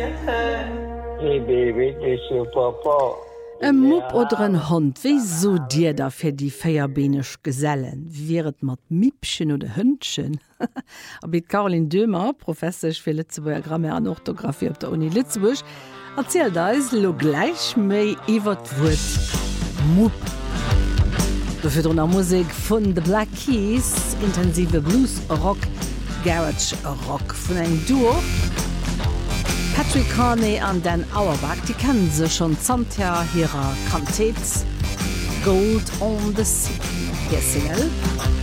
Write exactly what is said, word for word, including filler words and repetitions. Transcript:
Hey baby, it's your papa. E Mupp oder en Hund, wie so dir da fir die feierbenesch Gesellen? Wiet mat Mippchen oder Hündchen? Abit Caroline Dömer, Professor fir Litzeburger Grammaire an Orthographie op der Uni Lützeburg, erzählt da is lo gleich méi iwwer d'Wurt Mupp. Dafür drunter Musik von The Black Keys, intensive Blues, Rock, Garage Rock von einem Duo. Patrick Carney und Dan Auerbach, die kennen sie schon Santia ihrer Kantet Gold on the Sea. Hier Single.